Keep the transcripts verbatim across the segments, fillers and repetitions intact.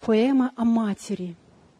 Поэма о матери.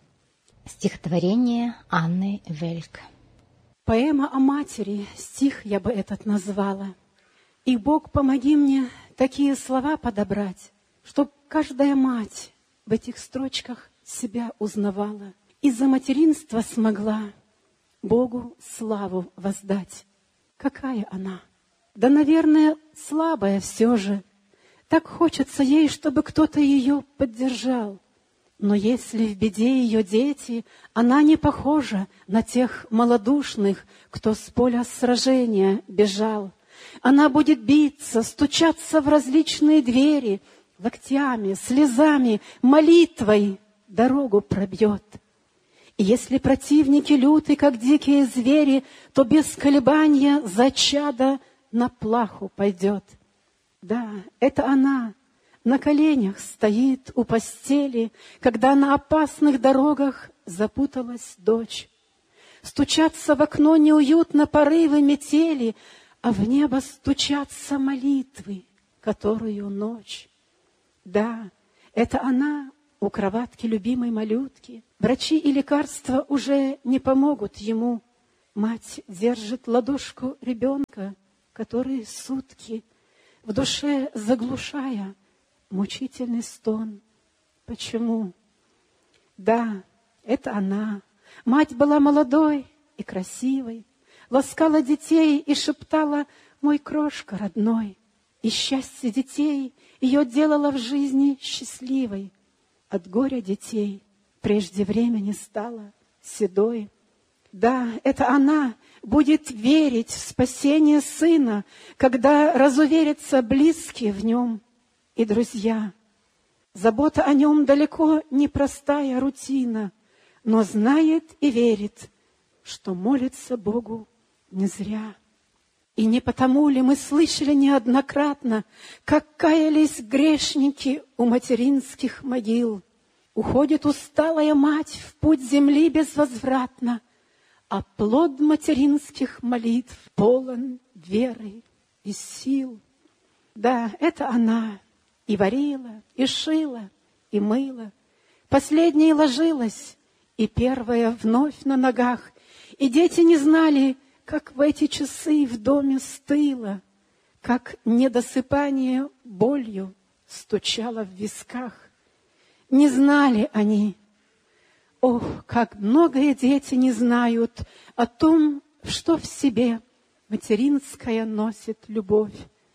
Стихотворение Анны Вельк. Поэма о матери, стих я бы этот назвала. И, Бог, помоги мне такие слова подобрать, чтоб каждая мать в этих строчках себя узнавала и за материнство смогла Богу славу воздать. Какая она? Да, наверное, слабая все же. Так хочется ей, чтобы кто-то ее поддержал. Но если в беде ее дети, она не похожа на тех малодушных, кто с поля сражения бежал. Она будет биться, стучаться в различные двери, локтями, слезами, молитвой дорогу пробьет. И если противники люты, как дикие звери, то без колебания за чадо на плаху пойдет. Да, это она на коленях стоит у постели, когда на опасных дорогах запуталась дочь. Стучатся в окно неуютно порывы метели, а в небо стучатся молитвы, которую ночь. Да, это она у кроватки любимой малютки. Врачи и лекарства уже не помогут ему. Мать держит ладошку ребенка, который сутки, в душе заглушая мучительный стон. Почему? Да, это она. Мать была молодой и красивой, ласкала детей и шептала: «Мой крошка родной». И счастье детей ее делало в жизни счастливой. От горя детей прежде времени стала седой. Да, это она будет верить в спасение сына, когда разуверятся близкие в нем и друзья. Забота о нем далеко не простая рутина, но знает и верит, что молится Богу не зря. И не потому ли мы слышали неоднократно, как каялись грешники у материнских могил? Уходит усталая мать в путь земли безвозвратно, а плод материнских молитв полон веры и сил. Да, это она и варила, и шила, и мыла. Последняя ложилась, и первая вновь на ногах. И дети не знали, как в эти часы в доме стыло, как недосыпание болью стучало в висках. Не знали они. Ох, как многое дети не знают о том, что в себе материнская носит любовь.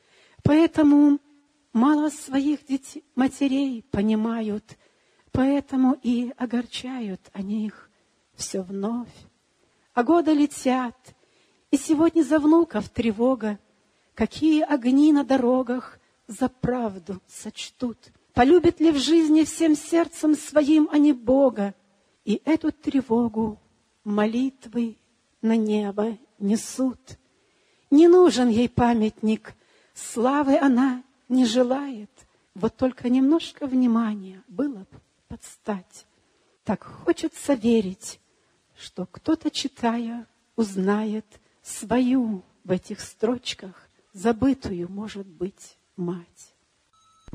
Поэтому мало своих детей, матерей понимают, поэтому и огорчают они их все вновь. А годы летят, и сегодня за внуков тревога. Какие огни на дорогах за правду сочтут? Полюбят ли в жизни всем сердцем своим они Бога? И эту тревогу молитвы на небо несут. Не нужен ей памятник, славы она не желает. Вот только немножко внимания было бы подстать. Так хочется верить, что кто-то, читая, узнает свою в этих строчках, забытую, может быть, мать.